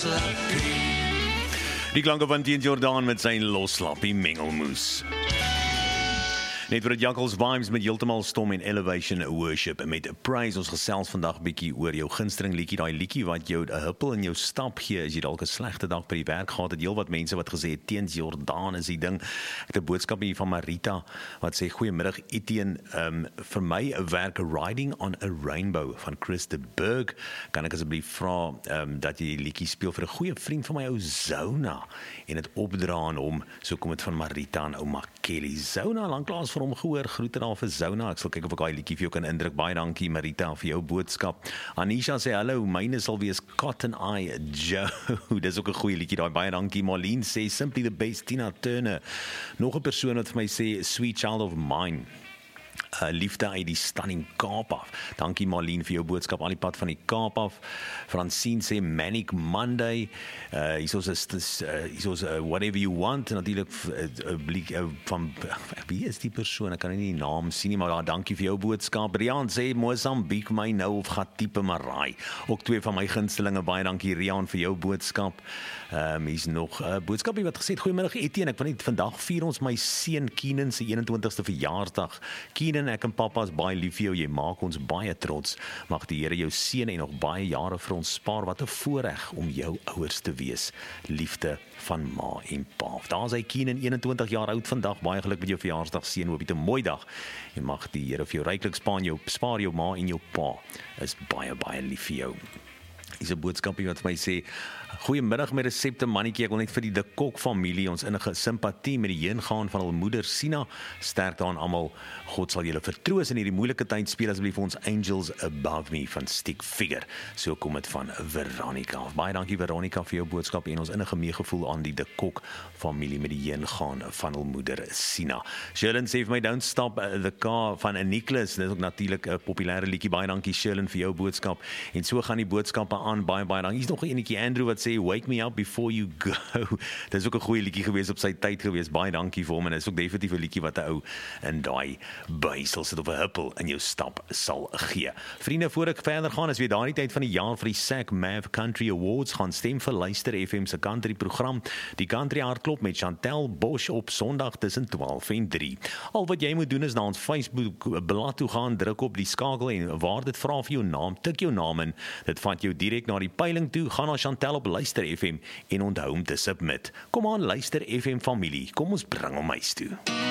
Die klanke van Tien Jordan met sy loslappie mengelmoes. Net vir het Jakkals Vibes met heeltemal stom en Elevation Worship met Praise. Ons gesels vandag bietjie oor jou gunsteling liedjie, daai liedjie wat jou 'n huppel in jou stap gee as jy dalk 'n slegte dag by die werk gehad het. Heelwat mense wat gesê het Tien Jordan is die ding. Ek het 'n boodskap hier van Marita wat sê goeiemiddag Etienne, vir my werk Riding on a Rainbow van Chris de Burgh. Kan ek asseblief vra dat jy die liedjie speel vir 'n goeie vriend van my ou Zona en dit opdra aan hom. So kom dit van Marita en ouma Kelly. Zona lanklaas vir hom gehoor, groete daar vir Zona. Ek sal kyk of ek daai liedjie vir jou kan indruk. Baie dankie Marita vir jou boodskap. Anisha sê hallo, myne sal wees Cotton Eye Joe. Dis ook 'n goeie liedjie daai. Baie dankie. Marlene sê Simply the Best, Tina Turner. Nog 'n persoon wat vir my sê Sweet Child of Mine. Liefde uit die Stunning Kaap af. Dankie Marlene vir jou boodskap al die pad van die Kaap af. Francine sê Manic Monday. Hier is Whatever You Want. Natuurlik van wie is die persoon? Ek kan nie die naam sien nie, maar dankie vir jou boodskap. Rian sê Mozambique my nou of gaan tipe Marai. Ook twee van my gunstelinge. Baie dankie Rian vir jou boodskap. Hier's nog 'n boodskapie wat gesê het goeiemiddag Etienne. Ek wil net vandag vier ons my seun Keenan se 21ste verjaarsdag. Keenan, ek en pappa is baie lief vir jou, jy maak ons baie trots. Mag die Here jou seën en nog baie jare vir ons spaar. Wat 'n voorreg om jou ouers te wees. Liefde van ma en pa. Daar's hy Keenan, 21 jaar oud vandag. Baie geluk met jou verjaarsdag seun. Hoop jy 'n mooi dag. En mag die Here vir jou ryklik spaar jou ma en jou pa. Is baie lief vir jou. Hier is 'n boodskapie wat vir my sê goeiemiddag my resepte mannetjie, ek wil net vir die De Kok familie ons innige simpatie met die heengaan van hul moeder Sina. Sterkte aan almal. God sal julle vertroos in hierdie moeilike tyd. Speel asseblief vir ons Angels Above Me van Stick Figure. So kom dit van Veronica. Baie dankie Veronica vir jou boodskap en ons innige meegevoel aan die De Kok familie met die heengaan van hul moeder Sina. Sherlyn sê vir my Don't Stop the Car van Nicholas. Dit is ook natuurlik 'n populêre liedjie. Baie dankie Sherlyn vir jou boodskap. En so gaan die boodskappe aan. Baie dankie. Hier's nog 'n enetjie Andrew wat sê Wake Me Up Before You Go. Dit is ook 'n goeie liedjie gewees op sy tyd gewees. Baie dankie vir hom en dit is ook definitief 'n liedjie wat 'n ou in daai buisel sit of 'n huppel in jou stap sal gee. Vriende, voor ek verder gaan, is weer daardie tyd van die jaar vir die SAC Mav Country Awards. Gaan stem vir Luister FM se country program. Die Country Hartklop met Chantel Bosch op Sondag tussen 12 en 3. Al wat jy moet doen is na ons Facebook bladsy toe gaan, druk op die skakel en waar dit vra vir jou naam, tik jou naam in. Dit vat jou direk na die peiling toe. Gaan na Chantel op Luister FM en onthou om te submit. Kom aan Luister FM familie, kom ons bring hom huis toe.